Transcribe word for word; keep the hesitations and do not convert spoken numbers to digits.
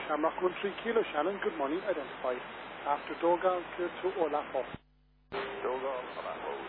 Shamrock one three Kilo Shannon, good morning, identified. After Dogal, clear to Olafo. Dogal, Olafo.